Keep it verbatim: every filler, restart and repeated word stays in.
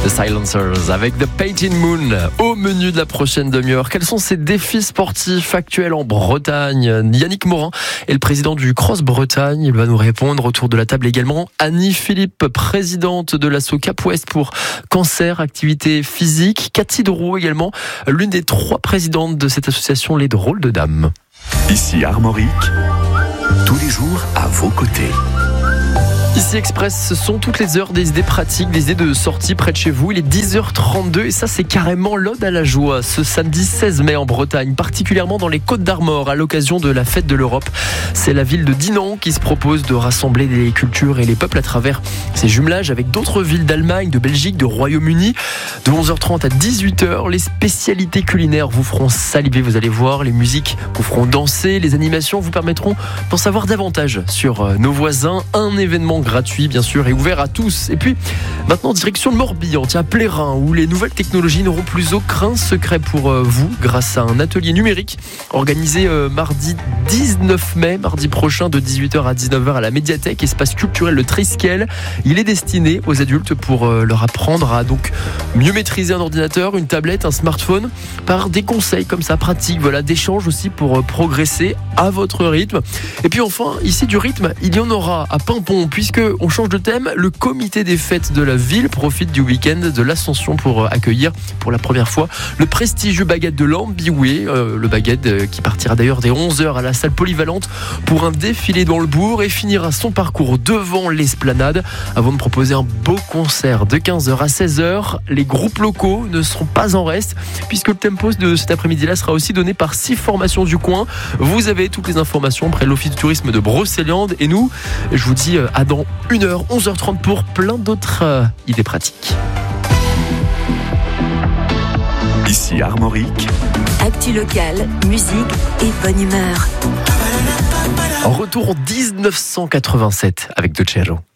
The Silencers avec The Painted Moon au menu de la prochaine demi-heure. Quels sont ces défis sportifs actuels en Bretagne? Yannick Morin est le président du Cross Bretagne. Il va nous répondre. Autour de la table également Annie Philippe, présidente de l'asso Cap Ouest pour cancer, activité physique. Cathy Drouot également, l'une des trois présidentes de cette association Les Drôles de Dames. Ici Armorique, tous les jours à vos côtés. Ici Express, ce sont toutes les heures des idées pratiques, des idées de sortie près de chez vous. Il est dix heures trente-deux et ça c'est carrément l'ode à la joie. Ce samedi seize mai en Bretagne, particulièrement dans les Côtes d'Armor, à l'occasion de la fête de l'Europe. C'est la ville de Dinan qui se propose de rassembler les cultures et les peuples à travers ces jumelages avec d'autres villes d'Allemagne, de Belgique, de Royaume-Uni. De onze heures trente à dix-huit heures, les spécialités culinaires vous feront saliver, vous allez voir. Les musiques vous feront danser, les animations vous permettront d'en savoir davantage sur nos voisins. Un événement gratuit bien sûr et ouvert à tous. Et puis maintenant direction le Morbihan, tiens, Plérin, où les nouvelles technologies n'auront plus aucun secret pour vous grâce à un atelier numérique organisé euh, mardi dix-neuf mai, mardi prochain de dix-huit heures à dix-neuf heures à la médiathèque, espace culturel Le Triskel. Il est destiné aux adultes pour euh, leur apprendre à donc mieux maîtriser un ordinateur, une tablette, un smartphone par des conseils comme ça pratiques, voilà, d'échanges aussi pour euh, progresser à votre rythme. Et puis enfin, ici du rythme, il y en aura à Pimpon puisque on change de thème. Le comité des fêtes de la ville profite du week-end de l'Ascension pour accueillir pour la première fois le prestigieux baguette de l'Ambiway, euh, le baguette euh, qui partira d'ailleurs dès onze heures à la salle polyvalente pour un défilé dans le bourg et finira son parcours devant l'esplanade avant de proposer un beau concert de quinze heures à seize heures. Les groupes locaux ne seront pas en reste puisque le tempo de cet après-midi-là sera aussi donné par six formations du coin. Vous avez toutes les informations près de l'Office de tourisme de Brocéliande et nous, je vous dis à dans une heure, onze heures trente pour plein d'autres euh, idées pratiques. Ici Armorique, actu locale, musique et bonne humeur. En retour en dix-neuf cent quatre-vingt-sept avec De Cello.